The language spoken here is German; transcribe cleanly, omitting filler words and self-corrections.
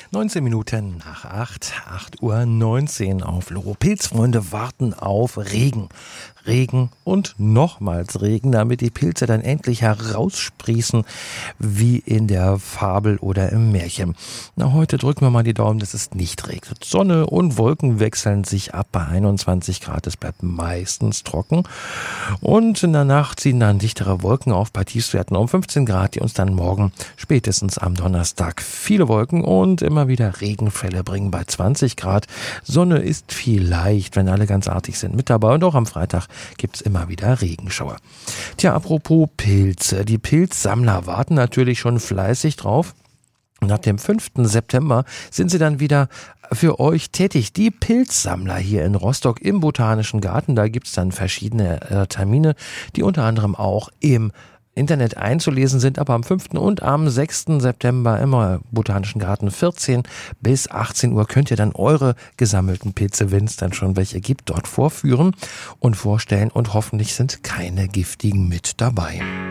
19 Minuten nach 8:19 Uhr auf Loro. Pilzfreunde warten auf Regen. Regen und nochmals Regen, damit die Pilze dann endlich heraussprießen, wie in der Fabel oder im Märchen. Na, heute drücken wir mal die Daumen, dass es nicht regnet. Sonne und Wolken wechseln sich ab bei 21 Grad. Es bleibt meistens trocken. Und in der Nacht ziehen dann dichtere Wolken auf bei Tiefstwerten um 15 Grad, die uns dann morgen spätestens am Donnerstag viele Wolken und immer wieder Regenfälle bringen bei 20 Grad. Sonne ist vielleicht, wenn alle ganz artig sind, mit dabei. Und auch am Freitag gibt's immer wieder Regenschauer. Tja, apropos Pilze. Die Pilzsammler warten natürlich schon fleißig drauf. Und ab dem 5. September sind sie dann wieder für euch tätig. Die Pilzsammler hier in Rostock im Botanischen Garten. Da gibt's dann verschiedene Termine, die unter anderem auch im Internet einzulesen sind, aber am 5. und am 6. September im Botanischen Garten 14 bis 18 Uhr könnt ihr dann eure gesammelten Pilze, wenn es dann schon welche gibt, dort vorführen und vorstellen und hoffentlich sind keine giftigen mit dabei.